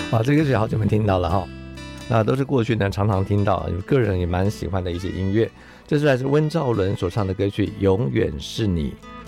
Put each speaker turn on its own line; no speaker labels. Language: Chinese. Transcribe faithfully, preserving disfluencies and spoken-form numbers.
哇，这个是好久没听到了哈，那都是过去呢常常听到，个人也蛮喜欢的一些音乐。这是来自温兆伦所唱的歌曲《永远是你》。